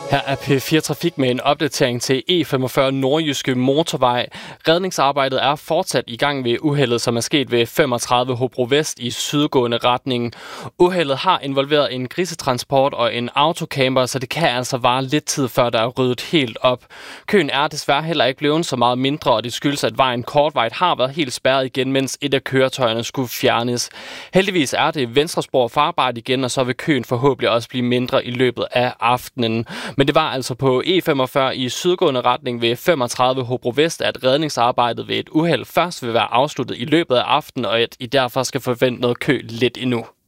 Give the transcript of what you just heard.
Her er P4 Trafik med en opdatering til E45 Nordjyske Motorvej. Redningsarbejdet er fortsat i gang ved uheldet, som er sket ved 35 Hobro Vest i sydgående retning. Uheldet har involveret en grisetransport og en autocamper, så det kan altså vare lidt tid, før der er ryddet helt op. Køen er desværre heller ikke blevet så meget mindre, og det skyldes, at vejen kortvejt har været helt spærret igen, mens et af køretøjerne skulle fjernes. Heldigvis er det venstre spor farbart igen, og så vil køen forhåbentlig også blive mindre i løbet af aftenen. Men det var altså på E45 i sydgående retning ved 35 Hobro Vest, at redningsarbejdet ved et uheld først vil være afsluttet i løbet af aftenen, og at I derfor skal forvente noget kø lidt endnu.